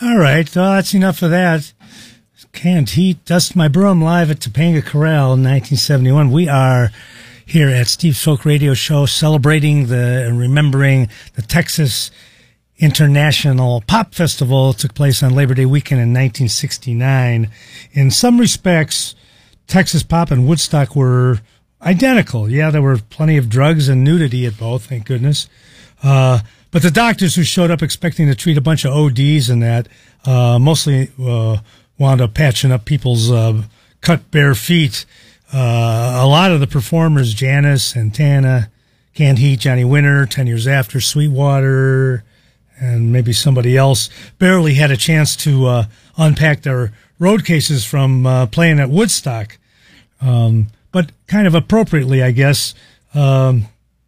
All right, that's enough of that. Canned Heat, Dust My Broom, live at Topanga Corral in 1971. We are here at Steve's Folk Radio Show celebrating and remembering the Texas International Pop Festival. It took place on Labor Day weekend in 1969. In some respects, Texas Pop and Woodstock were identical. Yeah, there were plenty of drugs and nudity at both, thank goodness. But the doctors who showed up expecting to treat a bunch of ODs and that mostly wound up patching up people's cut bare feet. A lot of the performers, Janis, Santana, Canned Heat, Johnny Winter, 10 Years After, Sweetwater, and maybe somebody else, barely had a chance to unpack their road cases from playing at Woodstock. But kind of appropriately, I guess, the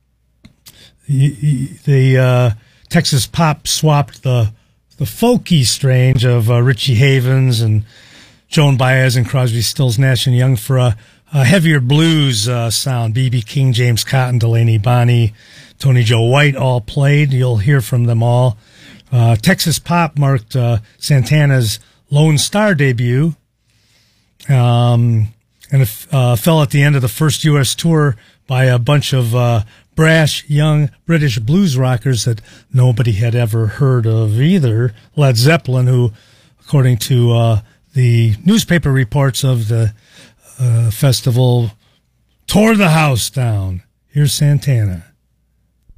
Texas Pop swapped the folky strange of Richie Havens and Joan Baez and Crosby, Stills, Nash and Young for a heavier blues sound. B.B. King, James Cotton, Delaney Bonnie, Tony Joe White all played. You'll hear from them all. Texas Pop marked Santana's Lone Star debut, and it fell at the end of the first U.S. tour by a bunch of brash, young British blues rockers that nobody had ever heard of either. Led Zeppelin, who, according to the newspaper reports of the festival, tore the house down. Here's Santana.